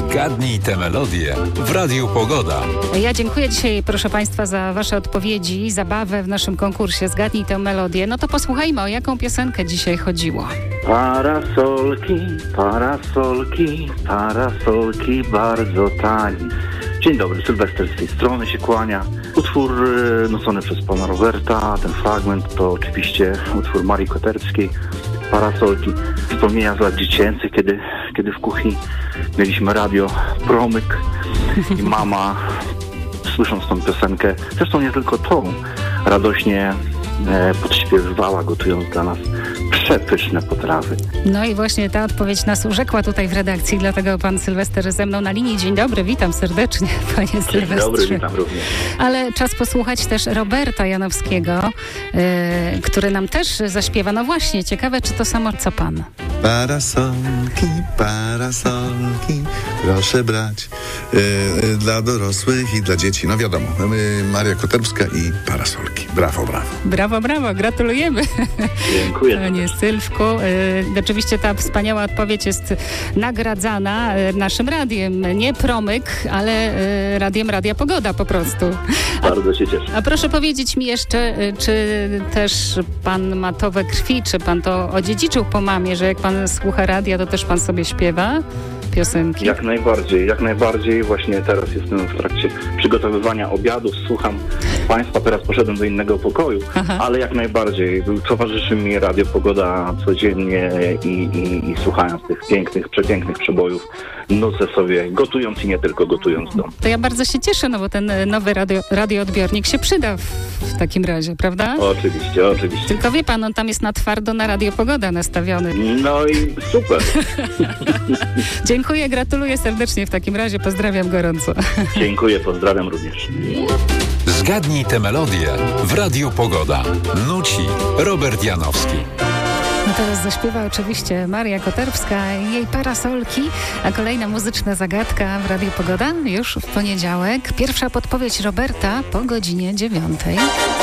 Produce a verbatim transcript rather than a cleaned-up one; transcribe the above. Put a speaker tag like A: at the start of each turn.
A: Zgadnij tę melodię w Radiu Pogoda.
B: Ja dziękuję dzisiaj, proszę Państwa, za Wasze odpowiedzi i zabawę w naszym konkursie Zgadnij tę melodię. No to posłuchajmy, o jaką piosenkę dzisiaj chodziło.
C: Parasolki, parasolki, parasolki bardzo tani. Dzień dobry, Sylwester z tej strony się kłania. Utwór e, nucony przez pana Roberta, ten fragment to oczywiście utwór Marii Koterskiej, Parasolki. Wspomnienia z lat dziecięcych, kiedy, kiedy w kuchni mieliśmy radio Promyk i mama, słysząc tą piosenkę, zresztą nie tylko tą, radośnie e, podśpiewywała, gotując dla nas przepyszne potrawy.
B: No i właśnie ta odpowiedź nas urzekła tutaj w redakcji, dlatego pan Sylwester ze mną na linii. Dzień dobry, witam serdecznie, panie Sylwestrze.
C: Dzień dobry, witam również.
B: Ale czas posłuchać też Roberta Janowskiego, yy, który nam też zaśpiewa. No właśnie, ciekawe, czy to samo co pan.
D: Parasolki, parasolki, proszę brać yy, yy, dla dorosłych i dla dzieci. No wiadomo, yy, Maria Koterska i parasolki. Brawo, brawo.
B: Brawo, brawo, gratulujemy.
C: Dziękuję.
B: Panie Sylwku, yy, oczywiście ta wspaniała odpowiedź jest nagradzana yy, naszym radiem. Nie Promyk, ale yy, radiem Radia Pogoda po prostu.
C: Bardzo się cieszę.
B: A proszę powiedzieć mi jeszcze, yy, czy też pan ma to we krwi, czy pan to odziedziczył po mamie, że jak pan słucha radia, to też pan sobie śpiewa piosenki?
C: Jak najbardziej, jak najbardziej. Właśnie teraz jestem w trakcie przygotowywania obiadów, słucham państwa, teraz poszedłem do innego pokoju, Aha. ale jak najbardziej towarzyszy mi Radio Pogoda codziennie i, i, i słuchając tych pięknych, przepięknych przebojów, nucę sobie, gotując i nie tylko gotując dom.
B: To ja bardzo się cieszę, no bo ten nowy radio, radioodbiornik się przyda w, w takim razie, prawda?
C: Oczywiście, oczywiście.
B: Tylko wie pan, on tam jest na twardo na Radio Pogoda nastawiony.
C: No i super.
B: Dziękuję, gratuluję serdecznie w takim razie, pozdrawiam gorąco.
C: Dziękuję, pozdrawiam również.
A: Zgadnij tę melodię w Radiu Pogoda. Nuci Robert Janowski.
B: No teraz zaśpiewa oczywiście Maria Koterska i jej Parasolki, a kolejna muzyczna zagadka w Radiu Pogoda już w poniedziałek. Pierwsza podpowiedź Roberta po godzinie dziewiątej.